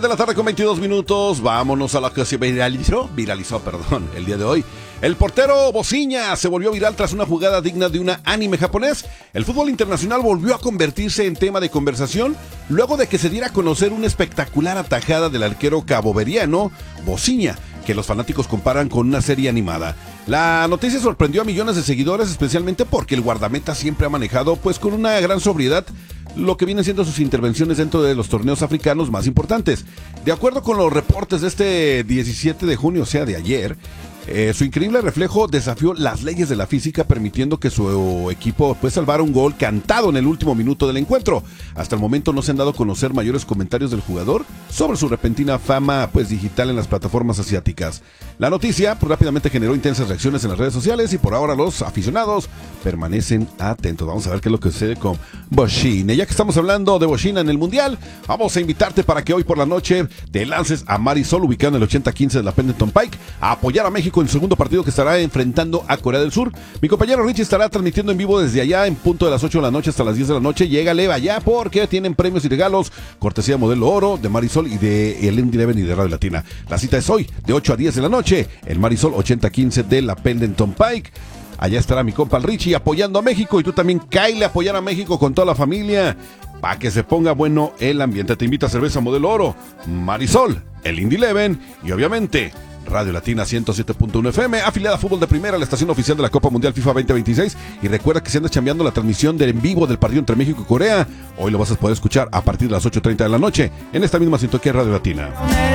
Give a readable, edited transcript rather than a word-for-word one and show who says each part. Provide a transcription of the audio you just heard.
Speaker 1: De la tarde con 22 minutos, vámonos a la que se viralizó el día de hoy. El portero Bociña se volvió viral tras una jugada digna de un anime japonés. El fútbol internacional volvió a convertirse en tema de conversación luego de que se diera a conocer una espectacular atajada del arquero caboveriano Bociña, que los fanáticos comparan con una serie animada. La noticia sorprendió a millones de seguidores, especialmente porque el guardameta siempre ha manejado pues con una gran sobriedad lo que vienen siendo sus intervenciones dentro de los torneos africanos más importantes. De acuerdo con los reportes de este 17 de junio, o sea de ayer, su increíble reflejo desafió las leyes de la física, permitiendo que su equipo salvara un gol cantado en el último minuto del encuentro. Hasta el momento no se han dado a conocer mayores comentarios del jugador sobre su repentina fama digital en las plataformas asiáticas. La noticia rápidamente generó intensas reacciones en las redes sociales y por ahora los aficionados permanecen atentos. Vamos a ver qué es lo que sucede con Bociña. Ya que estamos hablando de Bociña en el Mundial, vamos a invitarte para que hoy por la noche te lances a Marisol, ubicado en el 8015 de la Pendleton Pike, a apoyar a México en el segundo partido que estará enfrentando a Corea del Sur. Mi compañero Richie estará transmitiendo en vivo desde allá en punto de las 8 de la noche hasta las 10 de la noche. Llégale allá porque tienen premios y regalos, cortesía Modelo Oro, de Marisol y de el Indie y de Radio Latina. La cita es hoy, de 8 a 10 de la noche, el Marisol 8015 de la Pendleton Pike. Allá estará mi compa el Richie apoyando a México y tú también cáele a apoyar a México con toda la familia para que se ponga bueno el ambiente. Te invita a cerveza Modelo Oro, Marisol, el Indie y obviamente Radio Latina 107.1 FM, afiliada a Fútbol de Primera, la estación oficial de la Copa Mundial FIFA 2026. Y recuerda que se anda chambeando la transmisión del en vivo del partido entre México y Corea. Hoy lo vas a poder escuchar a partir de las 8:30 de la noche en esta misma sintonía Radio Latina.